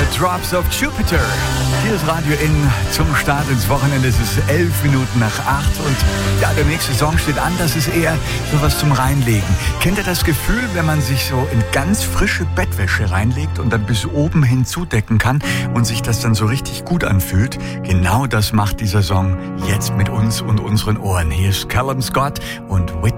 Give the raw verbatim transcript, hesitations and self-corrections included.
The Drops of Jupiter. Hier ist Radio In zum Start ins Wochenende. Es ist elf Minuten nach acht und ja, der nächste Song steht an. Das ist eher sowas zum Reinlegen. Kennt ihr das Gefühl, wenn man sich so in ganz frische Bettwäsche reinlegt und dann bis oben hin zudecken kann und sich das dann so richtig gut anfühlt? Genau das macht dieser Song jetzt mit uns und unseren Ohren. Hier ist Callum Scott und Whitney.